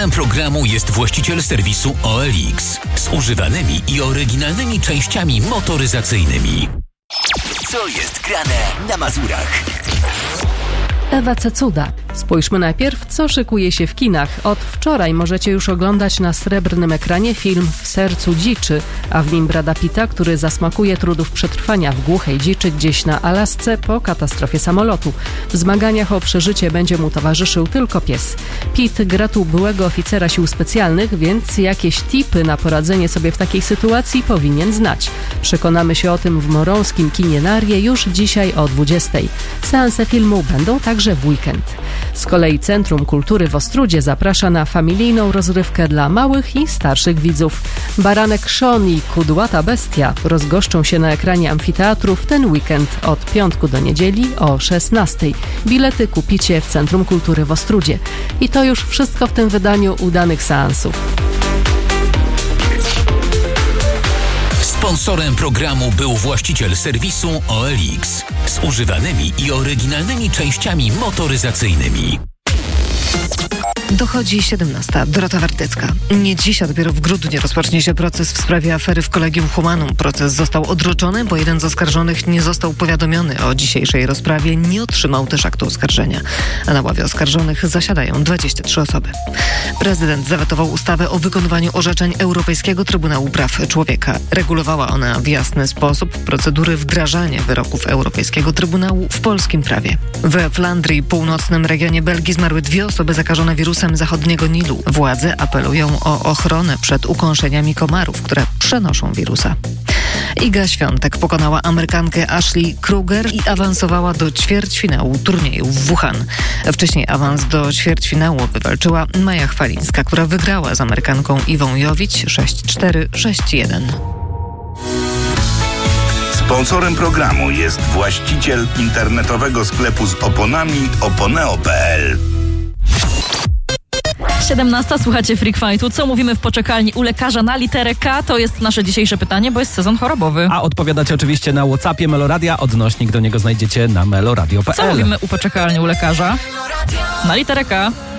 Sponsorem programu jest właściciel serwisu OLX z używanymi i oryginalnymi częściami motoryzacyjnymi. Co jest grane na Mazurach? Ewa Cecuda. Spójrzmy najpierw, co szykuje się w kinach. Od wczoraj możecie już oglądać na srebrnym ekranie film W sercu dziczy, a w nim Brada Pitta, który zasmakuje trudów przetrwania w głuchej dziczy gdzieś na Alasce po katastrofie samolotu. W zmaganiach o przeżycie będzie mu towarzyszył tylko pies. Pitt gra tu byłego oficera sił specjalnych, więc jakieś tipy na poradzenie sobie w takiej sytuacji powinien znać. Przekonamy się o tym w morońskim kinie Narie już dzisiaj o 20:00. Seanse filmu będą także w weekend. Z kolei Centrum Kultury w Ostródzie zaprasza na familijną rozrywkę dla małych i starszych widzów. Baranek Sean i Kudłata Bestia rozgoszczą się na ekranie amfiteatru w ten weekend od piątku do niedzieli o 16:00. Bilety kupicie w Centrum Kultury w Ostródzie. I to już wszystko w tym wydaniu udanych seansów. Sponsorem programu był właściciel serwisu OLX z używanymi i oryginalnymi częściami motoryzacyjnymi. Dochodzi 17:00. Dorota Wartycka. Nie dziś, a dopiero w grudniu rozpocznie się proces w sprawie afery w Collegium Humanum. Proces został odroczony, bo jeden z oskarżonych nie został powiadomiony o dzisiejszej rozprawie, nie otrzymał też aktu oskarżenia. A na ławie oskarżonych zasiadają 23 osoby. Prezydent zawetował ustawę o wykonywaniu orzeczeń Europejskiego Trybunału Praw Człowieka. Regulowała ona w jasny sposób procedury wdrażania wyroków Europejskiego Trybunału w polskim prawie. We Flandrii, północnym regionie Belgii, zmarły 2 osoby zakażone wirusem zachodniego Nilu. Władze apelują o ochronę przed ukąszeniami komarów, które przenoszą wirusa. Iga Świątek pokonała Amerykankę Ashley Kruger i awansowała do ćwierćfinału turnieju w Wuhan. Wcześniej awans do ćwierćfinału wywalczyła Maja Chwalińska, która wygrała z Amerykanką Iwą Jowić 6-4, 6-1. Sponsorem programu jest właściciel internetowego sklepu z oponami oponeo.pl. 17:00, słuchacie Freak Fightu. Co mówimy w poczekalni u lekarza na literę K? To jest nasze dzisiejsze pytanie, bo jest sezon chorobowy. A odpowiadacie oczywiście na WhatsAppie Meloradia. Odnośnik do niego znajdziecie na meloradio.pl. Co mówimy u poczekalni u lekarza? Na literę K.